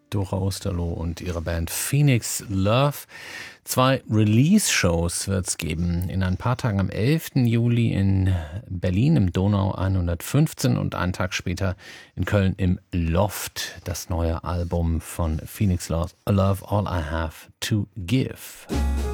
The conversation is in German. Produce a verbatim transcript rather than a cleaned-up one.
Dora Osterloh und ihre Band Phoenix Love. Zwei Release-Shows wird es geben. In ein paar Tagen am elften Juli in Berlin im Donau hundertfünfzehn und einen Tag später in Köln im Loft. Das neue Album von Phoenix Love, Love All I Have to Give.